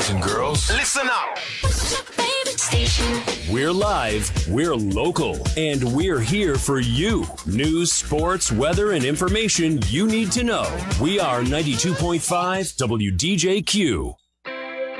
boys and girls. Listen up. We're live, we're local, and we're here for you. News, sports, weather, and information you need to know. We are 92.5 WDJQ.